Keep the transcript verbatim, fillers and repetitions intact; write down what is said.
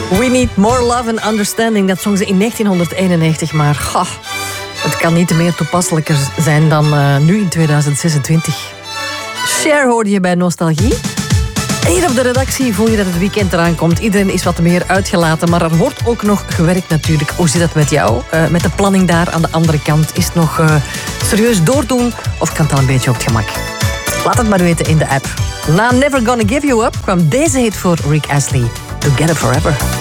We Need More Love and Understanding, dat zong ze in negentienhonderdeenennegentig, maar goh, het kan niet meer toepasselijker zijn dan uh, nu in tweeduizend zesentwintig. Cher hoorde je bij Nostalgie. En hier op de redactie voel je dat het weekend eraan komt. Iedereen is wat meer uitgelaten, maar er wordt ook nog gewerkt natuurlijk. Hoe zit dat met jou? Uh, met de planning daar aan de andere kant? Is het nog uh, serieus doordoen of kan het al een beetje op het gemak? Laat het maar weten in de app. Na Never Gonna Give You Up kwam deze hit voor Rick Astley. Together Forever.